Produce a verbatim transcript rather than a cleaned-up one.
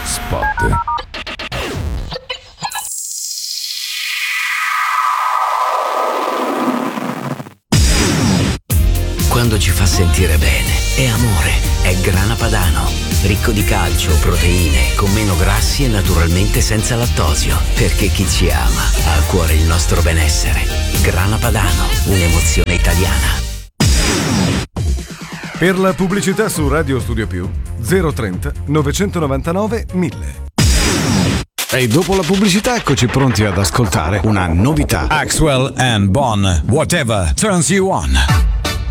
Spot. Quando ci fa sentire bene, è amore, è Grana Padano. Ricco di calcio, proteine, con meno grassi e naturalmente senza lattosio. Perché chi ci ama ha a cuore il nostro benessere. Grana Padano, un'emozione italiana. Per la pubblicità su Radio Studio Più, zero trenta novecentonovantanove mille. E dopo la pubblicità eccoci pronti ad ascoltare una novità. Axwell and Bonn, Whatever Turns You On.